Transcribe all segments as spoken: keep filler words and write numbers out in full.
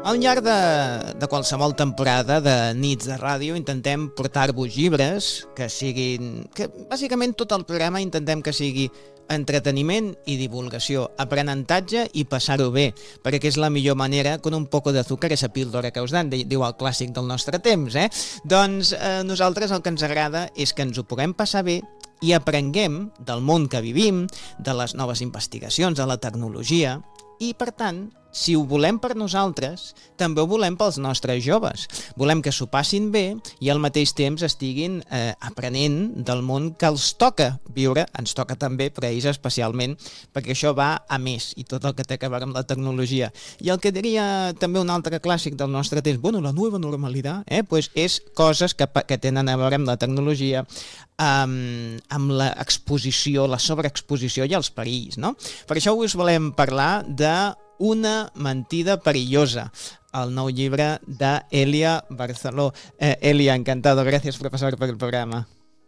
Al llarg de, de qualsevol temporada de Nits de Ràdio intentem portar-vos llibres que siguin... que bàsicament tot el programa intentem que sigui entreteniment i divulgació, aprenentatge i passar-ho bé, perquè és la millor manera con un poco de azúcar esa píldora que us dan, diu el clàssic del nostre temps, eh? Doncs eh, nosaltres el que ens agrada és que ens ho puguem passar bé i aprenguem del món que vivim, de les noves investigacions, de la tecnologia, i per tant, si ho volem per nosaltres, també ho volem pels nostres joves. Volem que s'ho passin bé i al mateix temps estiguin eh, aprenent del món que els toca viure, ens toca també, però a ells especialment, perquè això va a més, i tot el que té a veure amb la tecnologia. I el que diria també un altre clàssic del nostre temps, bueno, la nova normalitat, eh, pues és coses que, que tenen a veure amb la tecnologia, amb, amb l'exposició, la sobreexposició i els perills, no? Per això avui us volem parlar de Una mentida perillosa, el nou llibre d'Elia Barceló. Eh, Elia, encantado, gracias por pasar por el programa.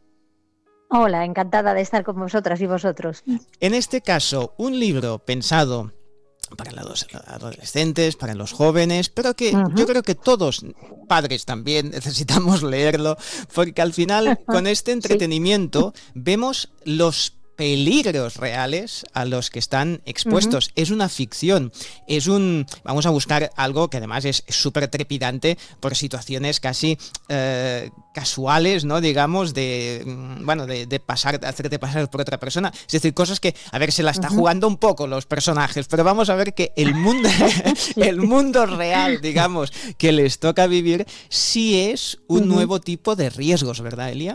Hola, encantada de estar con vosotras y vosotros. En este caso, un libro pensado para los adolescentes, para los jóvenes, pero que uh-huh. yo creo que todos, padres también, necesitamos leerlo, porque al final, con este entretenimiento, sí. vemos los peligros reales a los que están expuestos. Uh-huh. Es una ficción, es un... Vamos a buscar algo que además es súper trepidante por situaciones casi eh, casuales, ¿no? Digamos, de... Bueno, de, de pasar, de hacerte pasar por otra persona. Es decir, cosas que, a ver, se la está uh-huh. jugando un poco los personajes, pero vamos a ver que el mundo, el mundo real, digamos, que les toca vivir, sí es un uh-huh. nuevo tipo de riesgos, ¿verdad, Elia?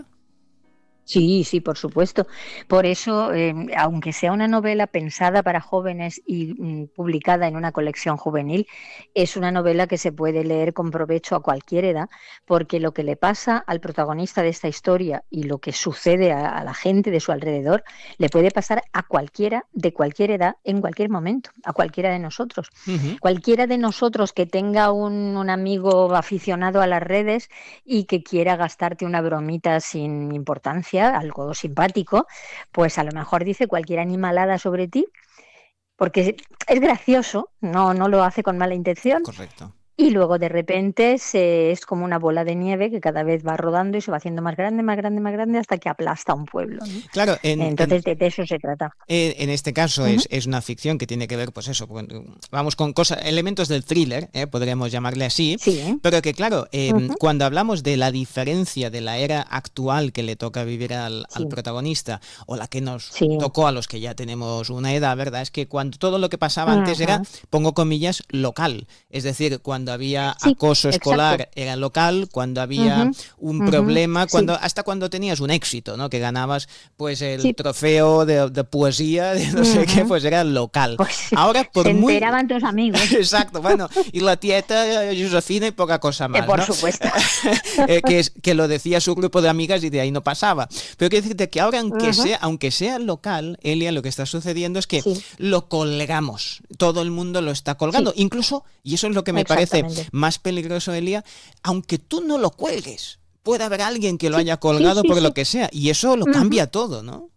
Sí, sí, por supuesto. Por eso, eh, aunque sea una novela pensada para jóvenes y mm, publicada en una colección juvenil, es una novela que se puede leer con provecho a cualquier edad, porque lo que le pasa al protagonista de esta historia y lo que sucede a, a la gente de su alrededor, le puede pasar a cualquiera de cualquier edad, en cualquier momento, a cualquiera de nosotros. Uh-huh. Cualquiera de nosotros que tenga un, un amigo aficionado a las redes y que quiera gastarte una bromita sin importancia, algo simpático, pues a lo mejor dice cualquier animalada sobre ti, porque es gracioso, no, no lo hace con mala intención. Correcto. Y luego de repente se, es como una bola de nieve que cada vez va rodando y se va haciendo más grande, más grande, más grande hasta que aplasta un pueblo, ¿no? Claro, en, entonces en, de, de eso se trata. En, en este caso uh-huh. es, es una ficción que tiene que ver, pues eso, vamos con cosas, elementos del thriller, ¿eh? Podríamos llamarle así, sí, ¿eh? Pero que claro, eh, uh-huh. cuando hablamos de la diferencia de la era actual que le toca vivir al, sí. al protagonista o la que nos sí. tocó a los que ya tenemos una edad, ¿verdad? Es que cuando todo lo que pasaba uh-huh. antes era, pongo comillas, local, es decir, cuando había sí. acoso escolar Exacto. era local, cuando había uh-huh. un uh-huh. problema, cuando sí. hasta cuando tenías un éxito, ¿no? Que ganabas pues el sí. trofeo de, de poesía, de no uh-huh. sé qué, pues era local. Pues, Ahora por se muy... enteraban tus amigos. Exacto, bueno, y la tieta Josefina y poca cosa más, eh, por ¿no? supuesto. eh, que, es, que lo decía su grupo de amigas y de ahí no pasaba. Pero quiero decirte que ahora, aunque, uh-huh. sea, aunque sea local, Elia, lo que está sucediendo es que sí. lo colgamos. Todo el mundo lo está colgando. Sí. Incluso, y eso es lo que me parece más peligroso, Elia, aunque tú no lo cuelgues, puede haber alguien que lo haya colgado sí, sí, por sí. lo que sea, y eso lo cambia uh-huh. todo, ¿no?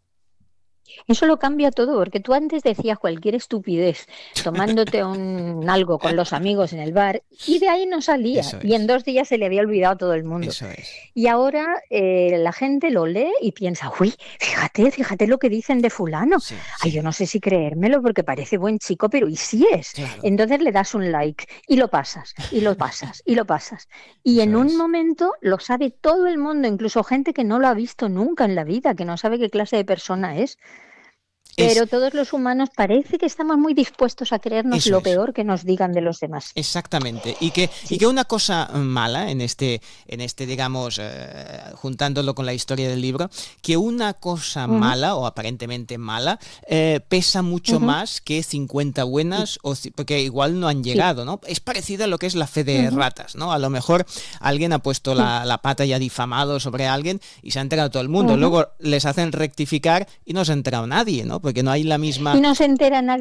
Eso lo cambia todo, porque tú antes decías cualquier estupidez tomándote un algo con los amigos en el bar y de ahí no salía. Y en dos días se le había olvidado a todo el mundo. Eso es. Y ahora eh, la gente lo lee y piensa, uy, fíjate, fíjate lo que dicen de fulano. Sí, sí. Ay, yo no sé si creérmelo porque parece buen chico, pero y sí es. Claro. Entonces le das un like y lo pasas, y lo pasas, y lo pasas. Y Eso en un es. momento lo sabe todo el mundo, incluso gente que no lo ha visto nunca en la vida, que no sabe qué clase de persona es. Pero es, todos los humanos parece que estamos muy dispuestos a creernos lo es. peor que nos digan de los demás. Exactamente. Y que, sí. y que una cosa mala en este, en este digamos, eh, juntándolo con la historia del libro, que una cosa uh-huh. mala o aparentemente mala eh, pesa mucho uh-huh. más que cincuenta buenas, sí. o, porque igual no han llegado, sí. ¿no? Es parecido a lo que es la fe de uh-huh. ratas, ¿no? A lo mejor alguien ha puesto sí. la, la pata y ha difamado sobre alguien y se ha enterado todo el mundo. Uh-huh. Luego les hacen rectificar y no se ha enterado nadie, ¿no? Porque no hay la misma... Y no se entera nadie.